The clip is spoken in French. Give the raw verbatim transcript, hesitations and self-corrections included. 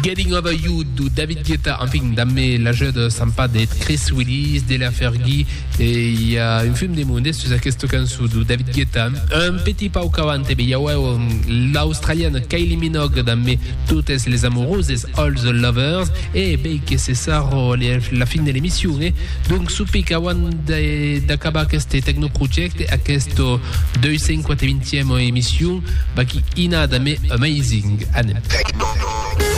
Getting Over You de David Guetta, enfin, dans la jeu de sympa de Chris Willis, de la Fergie, et il y a un film de monde sur cette chanson de David Guetta. Un petit pas au cavante, mais il y a l'Australienne Kylie Minogue dans Toutes les amoureuses, All the Lovers, et ben, que c'est ça la fin de l'émission. Donc, supi qu'avant d'acabar ce Techno Project, à cette deux cent vingtième émission, bah, qui ina dans Amazing Anne.